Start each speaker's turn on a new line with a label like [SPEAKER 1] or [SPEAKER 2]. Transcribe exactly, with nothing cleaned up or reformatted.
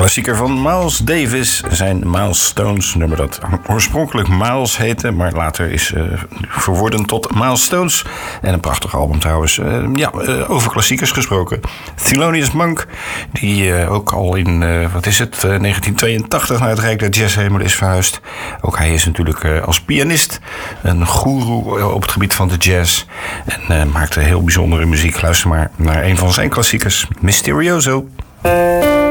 [SPEAKER 1] klassieker van Miles Davis, zijn Milestones, nummer dat oorspronkelijk Miles heette, maar later is uh, verworden tot Milestones. En een prachtig album trouwens. Uh, ja, uh, over klassiekers gesproken. Thelonious Monk, die uh, ook al in, uh, wat is het, uh, negentien tweeëntachtig naar het Rijk der Jazzhemel is verhuisd. Ook hij is natuurlijk uh, als pianist een goeroe op het gebied van de jazz. En uh, maakte heel bijzondere muziek. Luister maar naar een van zijn klassiekers, Mysterioso.